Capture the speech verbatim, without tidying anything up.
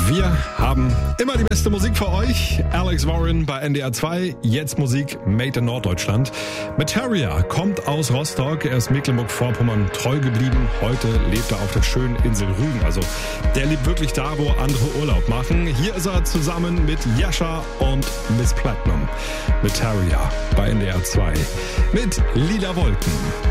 Wir haben immer die beste Musik für euch. Alex Warren bei N D R zwei. Jetzt Musik made in Norddeutschland. Materia kommt aus Rostock. Er ist Mecklenburg-Vorpommern treu geblieben. Heute lebt er auf der schönen Insel Rügen. Also der lebt wirklich da, wo andere Urlaub machen. Hier ist er zusammen mit Jascha und Miss Platinum. Materia bei N D R zwei. Mit Lila Wolken.